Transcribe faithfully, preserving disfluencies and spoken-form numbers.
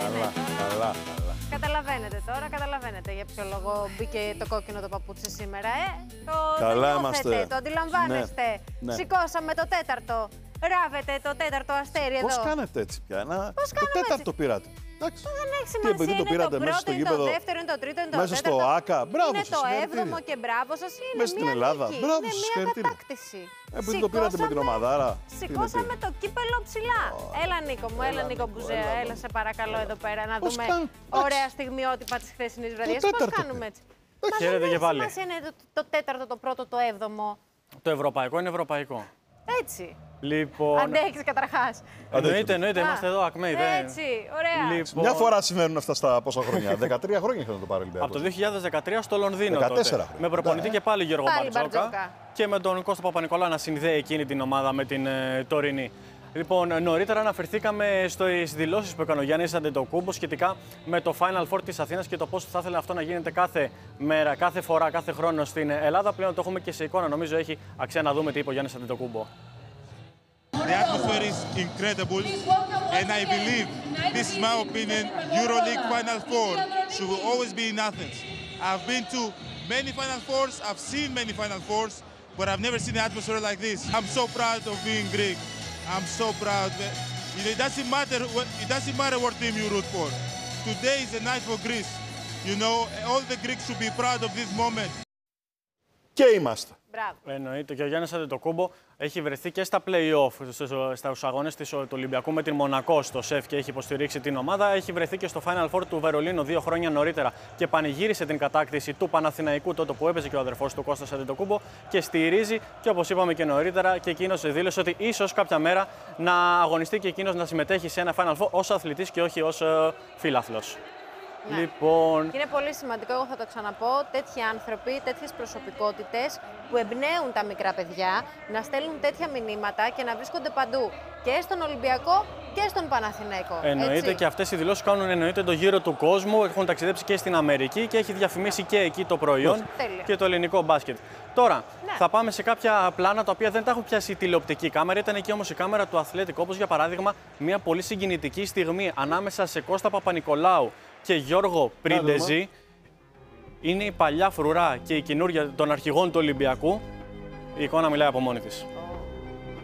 Καλά, καλά, καλά. Καταλαβαίνετε τώρα, καταλαβαίνετε για ποιο λόγο μπήκε το κόκκινο το παπούτσι σήμερα, ε. Το, Καλά το είμαστε. νιώθετε, το αντιλαμβάνεστε. Ναι, ναι. Σηκώσαμε το τέταρτο. Ράβετε το τέταρτο αστέρι εδώ. Πώς κάνετε έτσι πια, ένα... Πώς το κάνουμε τέταρτο έτσι? πήρατε. Εντάξει. Δεν έχει Τι, σημασία, επειδή το είναι πήρατε το μέσα πρώτο, στο είναι το γήπεδο, δεύτερο, είναι το τρίτο, είναι το μέσα στο τέταρτο. ΆΚΑ. Μπράβο Είναι σας, το συγχαρητήρια. έβδομο και μπράβο σας, είναι Μέσα στην μια Ελλάδα. νίκη. Μπράβο Είναι σας, μια συγχαρητήρια. κατάκτηση. Επειδή το πήρατε με την Σηκώσαμε- ομαδάρα. Σηκώσαμε το κύπελο ψηλά. Έλα Νίκο μου, έλα Νίκο Μπουζέα, έλα, έλα σε παρακαλώ εδώ πέρα να Πώς δούμε κάνουμε, ωραία στιγμιότυπα της χθεσινής βραδιάς. Πώς τέταρτο κάνουμε πήρε. έτσι? Μα Χαίρετε δεν και έχει πάλι. σημασία, είναι το, το τέταρτο, το πρώτο, το έβδομο. Το ευρωπαϊκό είναι ευρωπαϊκό. Έτσι. Λοιπόν. Αντέχεις καταρχάς. Εννοείται, εννοείται, Α, είμαστε εδώ, ακμαίοι. δεν- Έτσι, ωραία. Λοιπόν, Μια φορά συμβαίνουν αυτά στα πόσα χρόνια. δεκατρία χρόνια είχαν να το πάρει ο από το Ολυμπιακός. δύο χιλιάδες δεκατρία στο Λονδίνο. δεκατέσσερα τότε. χρόνια. Με προπονητή Ναι. και πάλι Γιώργο Πάλι Μπαρτζόκα. Μπαρτζόκα. Και με τον Κώστα Παπα-Νικολάου να συνδέει εκείνη την ομάδα με την ε, τωρινή. Λοιπόν, νωρίτερα αναφερθήκαμε στις δηλώσεις που έκανε ο Γιάννης Αντετοκούμπο σχετικά με το Final Four της Αθήνας και το πώς θα ήθελε αυτό να γίνεται κάθε μέρα, κάθε φορά, κάθε χρόνο στην Ελλάδα. Πλέον το έχουμε και σε εικόνα. Νομίζω έχει αξία να δούμε τι είπε ο Γιάννης Αντετοκούμπο. The atmosphere is incredible, and I believe, this is my opinion, EuroLeague Final Four should always be in Athens. I've been to many Final Fours, I've seen many Final Fours, but I've never seen an atmosphere like this. I'm so proud of being Greek. I'm so proud. That, you know, it doesn't matter what, it doesn't matter what team you root for. Today is a night for Greece. You know, all the Greeks should be proud of this moment. Και είμαστε. Μπράβο. Εννοείται. Και ο Γιάννης Αντετοκούμπο έχει βρεθεί και στα play-off, στους αγώνες του Ολυμπιακού με την Μονακό στο ΣΕΦ και έχει υποστηρίξει την ομάδα. Έχει βρεθεί και στο Final Four του Βερολίνου δύο χρόνια νωρίτερα και πανηγύρισε την κατάκτηση του Παναθηναϊκού, τότε που έπαιζε και ο αδερφός του Κώστας Αντετοκούμπο, και στηρίζει και, όπως είπαμε και νωρίτερα, και εκείνος δήλωσε ότι ίσως κάποια μέρα να αγωνιστεί και εκείνος να συμμετέχει σε ένα Final Four ως αθλητής και όχι ως uh, φίλαθλος. Ναι. Λοιπόν, Και είναι πολύ σημαντικό, εγώ θα το ξαναπώ, τέτοιοι άνθρωποι, τέτοιες προσωπικότητες που εμπνέουν τα μικρά παιδιά να στέλνουν τέτοια μηνύματα και να βρίσκονται παντού. Και στον Ολυμπιακό και στον Παναθηναϊκό. εννοείται, έτσι. και αυτές οι δηλώσεις κάνουν εννοείται το γύρο του κόσμου. Έχουν ταξιδέψει και στην Αμερική και έχει διαφημίσει και εκεί το προϊόν Τέλεια. και το ελληνικό μπάσκετ. Τώρα, Ναι. θα πάμε σε κάποια πλάνα τα οποία δεν τα έχουν πιάσει η τηλεοπτική κάμερα. Ήταν εκεί όμως η κάμερα του Αθλέτικο, όπως για παράδειγμα μια πολύ συγκινητική στιγμή ανάμεσα σε Κώστα Παπα-Νικολάου και Γιώργο Πρίντεζη. Είναι η παλιά φρουρά και η καινούρια των αρχηγών του Ολυμπιακού. Η εικόνα μιλάει από μόνη της.